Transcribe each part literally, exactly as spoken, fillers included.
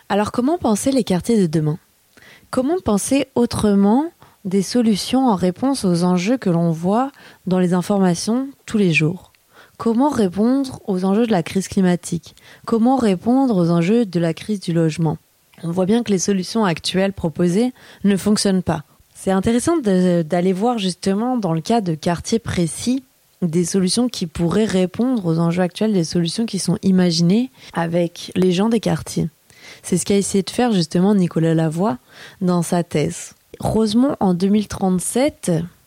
Alors comment penser les quartiers de demain ? Comment penser autrement des solutions en réponse aux enjeux que l'on voit dans les informations tous les jours ? Comment répondre aux enjeux de la crise climatique ? Comment répondre aux enjeux de la crise du logement ? On voit bien que les solutions actuelles proposées ne fonctionnent pas. C'est intéressant de, d'aller voir justement dans le cas de quartiers précis des solutions qui pourraient répondre aux enjeux actuels, des solutions qui sont imaginées avec les gens des quartiers. C'est ce qu'a essayé de faire justement Nicolas Lavoie dans sa thèse. Rosemont en deux mille trente-sept,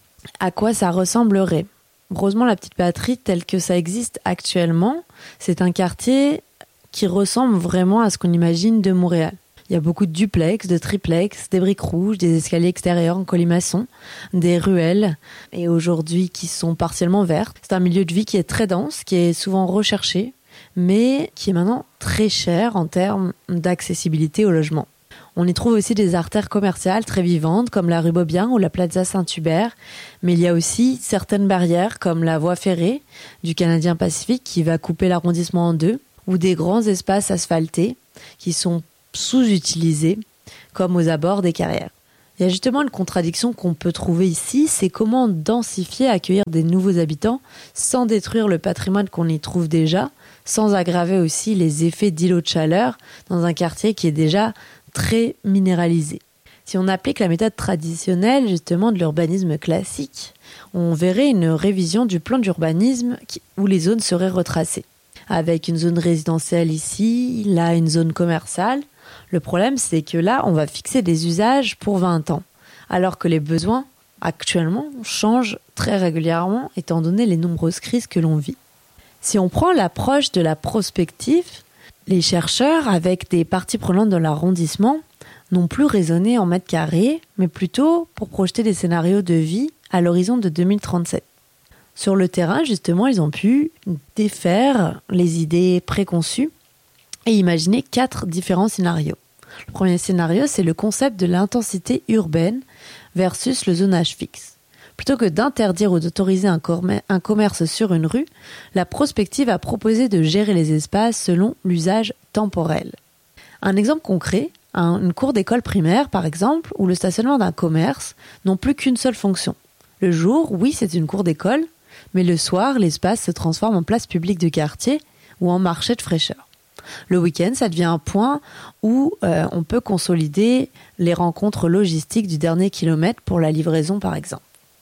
à quoi ça ressemblerait ? Rosemont la petite patrie tel que ça existe actuellement, c'est un quartier qui ressemble vraiment à ce qu'on imagine de Montréal. Il y a beaucoup de duplex, de triplex, des briques rouges, des escaliers extérieurs en colimaçon, des ruelles, et aujourd'hui qui sont partiellement vertes. C'est un milieu de vie qui est très dense, qui est souvent recherché, mais qui est maintenant très cher en termes d'accessibilité au logement. On y trouve aussi des artères commerciales très vivantes, comme la rue Beaubien ou la Plaza Saint-Hubert, mais il y a aussi certaines barrières, comme la voie ferrée du Canadien Pacifique, qui va couper l'arrondissement en deux, ou des grands espaces asphaltés, qui sont sous-utilisés, comme aux abords des carrières. Il y a justement une contradiction qu'on peut trouver ici, c'est comment densifier, accueillir des nouveaux habitants sans détruire le patrimoine qu'on y trouve déjà, sans aggraver aussi les effets d'îlots de chaleur dans un quartier qui est déjà très minéralisé. Si on applique la méthode traditionnelle justement de l'urbanisme classique, on verrait une révision du plan d'urbanisme qui, où les zones seraient retracées. Avec une zone résidentielle ici, là une zone commerciale. Le problème, c'est que là, on va fixer des usages pour vingt ans, alors que les besoins, actuellement, changent très régulièrement, étant donné les nombreuses crises que l'on vit. Si on prend l'approche de la prospective, les chercheurs, avec des parties prenantes de l'arrondissement, n'ont plus raisonné en mètres carrés, mais plutôt pour projeter des scénarios de vie à l'horizon de deux mille trente-sept. Sur le terrain, justement, ils ont pu défaire les idées préconçues et imaginer quatre différents scénarios. Le premier scénario, c'est le concept de l'intensité urbaine versus le zonage fixe. Plutôt que d'interdire ou d'autoriser un, com- un commerce sur une rue, la prospective a proposé de gérer les espaces selon l'usage temporel. Un exemple concret, un, une cour d'école primaire par exemple, où le stationnement d'un commerce n'ont plus qu'une seule fonction. Le jour, oui, c'est une cour d'école, mais le soir, l'espace se transforme en place publique de quartier ou en marché de fraîcheur. Le week-end, ça devient un point où euh, on peut consolider les rencontres logistiques du dernier kilomètre pour la livraison, par exemple.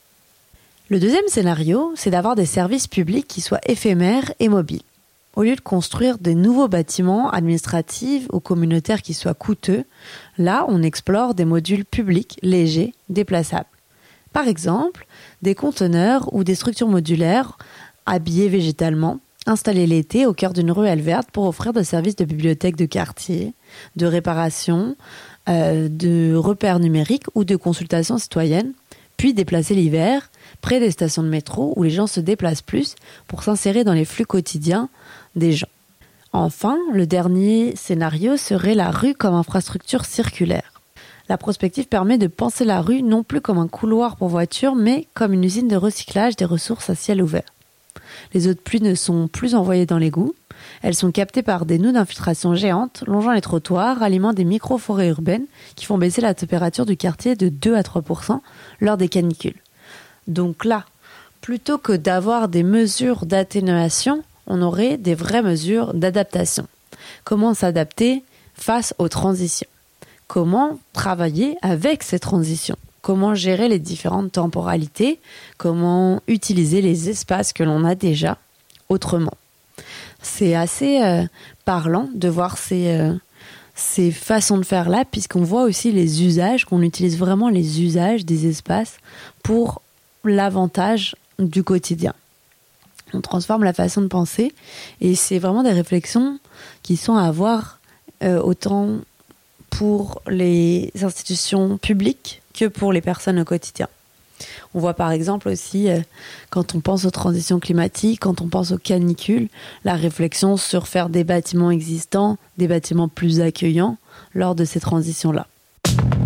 Le deuxième scénario, c'est d'avoir des services publics qui soient éphémères et mobiles. Au lieu de construire des nouveaux bâtiments administratifs ou communautaires qui soient coûteux, là, on explore des modules publics, légers, déplaçables. Par exemple, des conteneurs ou des structures modulaires habillées végétalement, installées l'été au cœur d'une ruelle verte pour offrir des services de bibliothèque de quartier, de réparation, euh, de repères numériques ou de consultation citoyenne, puis déplacer l'hiver près des stations de métro où les gens se déplacent plus pour s'insérer dans les flux quotidiens des gens. Enfin, le dernier scénario serait la rue comme infrastructure circulaire. La prospective permet de penser la rue non plus comme un couloir pour voitures, mais comme une usine de recyclage des ressources à ciel ouvert. Les eaux de pluie ne sont plus envoyées dans l'égout. Elles sont captées par des nœuds d'infiltration géantes, longeant les trottoirs, alimentent des micro-forêts urbaines qui font baisser la température du quartier de deux à trois pour cent lors des canicules. Donc là, plutôt que d'avoir des mesures d'atténuation, on aurait des vraies mesures d'adaptation. Comment s'adapter face aux transitions ? Comment travailler avec ces transitions ? Comment gérer les différentes temporalités ? Comment utiliser les espaces que l'on a déjà autrement ? C'est assez euh, parlant de voir ces, euh, ces façons de faire là, puisqu'on voit aussi les usages, qu'on utilise vraiment les usages des espaces pour l'avantage du quotidien. On transforme la façon de penser et c'est vraiment des réflexions qui sont à avoir euh, autant pour les institutions publiques que pour les personnes au quotidien. On voit par exemple aussi, euh, quand on pense aux transitions climatiques, quand on pense aux canicules, la réflexion sur faire des bâtiments existants, des bâtiments plus accueillants lors de ces transitions-là.